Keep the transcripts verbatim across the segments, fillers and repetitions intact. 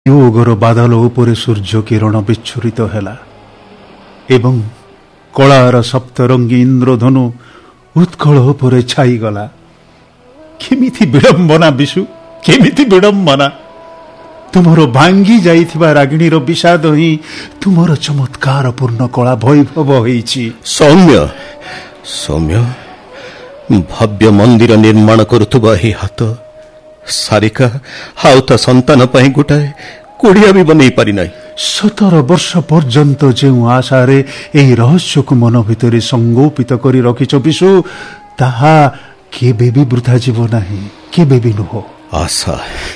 योगर बादल उपरे सूर्य किरण विच्छुरित हेला एवं कलार सप्तरंगी इंद्रधनु उत्कल उपरे छाईगला। केमिति विडंबना विशु, केमिति विडंबना। तुमर भांगी जाइथिबा रागिणीर विषाद ही तुमर चमत्कार पूर्ण कला वैभव होईछि। सौम्य सौम्य भव्य मंदिर निर्माण करुथुबा ही हाथ सारिका हाउता संतान पाई गोटाए कोड़िया भी बनै पारि नाही। सतर वर्ष पर्यंत जो आशारे एही रहस्य को मन भितर संगोपित करी रखिछ विशु, ताहा केबे भी वृथा जीव नाही, केबे भी नुह। आशा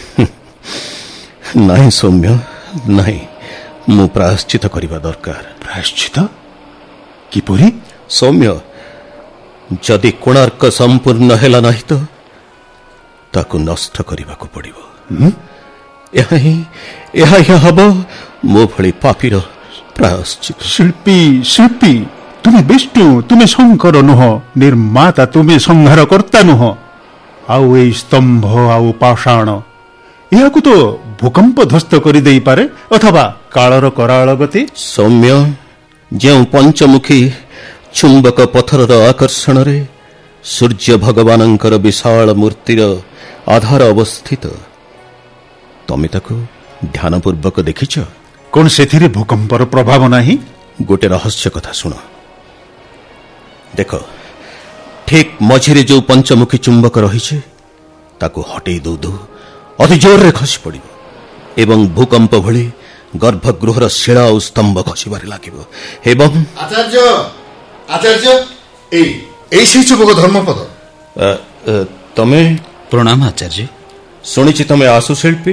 नहीं सौम्य नहीं, मु प्रायश्चित करिबा दरकार। प्रायश्चित किपरि? सौम्य जदि कोणार्क संपूर्ण हेला नाही तो ताकु नष्ट करिबाकु पड़िबो। यह ही यह हब मो भली पापीर प्रायश्चित। शिल्पी शिल्पी तुमे विष्णु, तुमे शंकर नुह, निर्माता तुमे संहार कर्ता नुह। आउ ए स्तंभ आउ पाषाण याकु तो भूकंप ध्वस्त करि देई पारे अथवा कालर कराळ गति। सौम्य जे पंचमुखी चुंबक पथरर आकर्षण रे सूर्य भगवानंकर विशाल मूर्तिर आधार अवस्थित, तमे ताकु ध्यानपूर्वक देखिछ? कोन सेथिरे भूकंपर प्रभाव नाही? गोटे रहस्य कथा सुन। देख, ठीक मझिरे जो पंचमुखी चुंबक रहिছে ताकु हटेई दउ दउ अति जोर रे खसी पड़िबो एवं भूकंप भली गर्भगृहर शिला और स्तंभ खसिबारे लागिबो। एवं आचार्य आचार्य ए ए से चुबक धर्मपद। तमे? प्रणाम आचार्य। सुनिछि तमे आशु शिल्पी।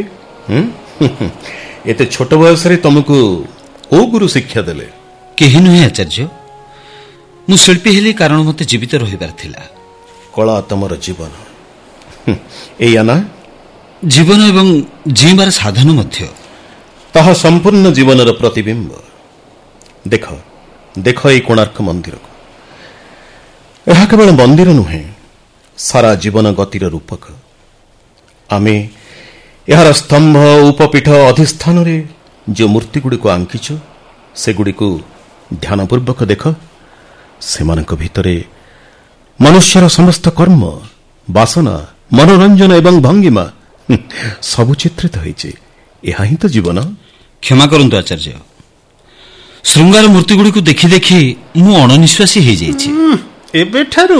एते छोट बयस रे तुमको ओ गुरु शिक्षा देले? केहि नुहे आचार्य, मु शिल्पी हेली कारण मते जीवित रहिबार थिला। कला तमर जीवन एया ना? जीवन एवं जीवार साधन मध्य ताहा संपूर्ण जीवनर प्रतिबिंब। देख देख ए कोणार्क मंदिर को, यह केवल मंदिर नुहे, सारा जीवन गतिर रूपक। आमे यार स्तंभ उपपीठ अधिष्ठान रे जो मूर्ति गुड़ी को आंकिछु से गुड़ी को ध्यानपूर्वक देख। सेमानक भितरे मनुष्यर समस्त कर्म, वासना, मनोरंजन एवं भंगिमा सबु चित्रित होइछे। एहा ही तो जीवन। क्षमा करंतु आचार्य, श्रृंगार मूर्ति गुड़ी को देखि देखि मु अणनिश्वासी हो जाइछि। एबे ठारू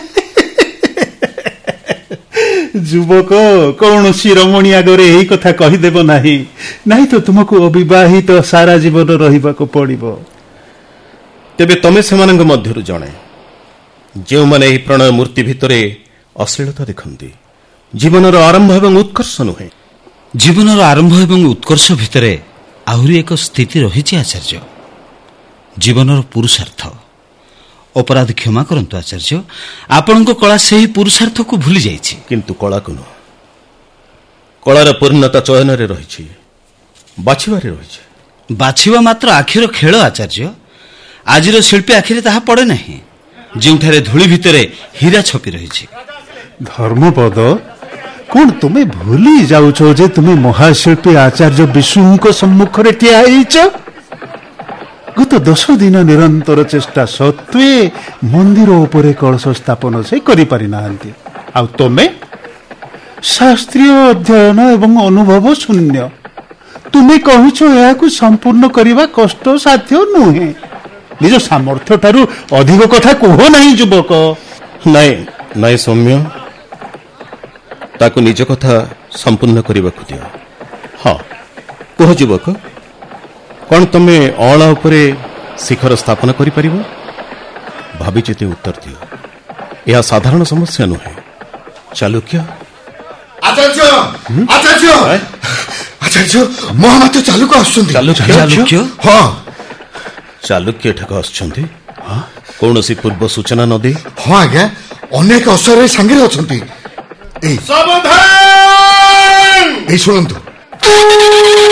युवक कौन शिरोमणि आगरे यही कथा कहीदेव नाही, नहीं तो तुमको अविवाहित तो सारा जीवन रहिबाको पड़िबो। तेबे तमे सेमानंग मध्यरु जणे जे माने एही प्रणय मूर्ति भितरे अश्लीलता देखंती, जीवनर आरंभ एवं उत्कर्ष नुहे। जीवनर आरंभ एवं उत्कर्ष भितरे आहुरी एक स्थिति रहिछि आचार्य, जीवनर पुरुषार्थ। अपराध क्षमा करंतु आचार्य, आपनक कला सेही पुरुषार्थ को भूली जाइछि। किंतु कला को न, कलार पूर्णता चयन रे रहिछि, बाछिबारे रहिछि। बाछिबा मात्र आखिर खेल आचार्य। आजिर शिल्पी आखिरे ताहा पड़े नाही, जोंठारे धूଳି भितरे हीरा छपि रहिछि। धर्मपद, कोन तुमे भूली जाउछो जे तुमे महाशिल्पी आचार्य विष्णुक सम्मुख रे ठिया आइछ? गत दस दिन निरंतर चेष्टा सत्वे मंदिर उपरे कलश स्थापन से करि पारि नाहंती। आ तमे शास्त्रीय अध्ययन एवं अनुभव शून्य। तुमे कहिछो याकु संपूर्ण करिबा कष्ट साध्य नुहे। निज सामर्थ्य ठारू अधिक कथा कहो नाही युवक। नाही नाही सौम्य, ताकु निज कथा संपूर्ण करिबाकु दियो। हां कह युवक, कौन तमे अला उपरे शिखर स्थापन करि परिबो? भाबी चिते उत्तर दियो। यह साधारण समस्या नुहे। चालुक्य आचार्य आचार्य आचार्य महामात्र चालुक्य आछंती। चालुक्य चालुक्य हां चालुक्य ठक आछंती। हां कोनोसी पूर्व सूचना न दे? हां आज्ञा, अनेक असरे संगे अछंती। ए सावधान! ए सुनंतु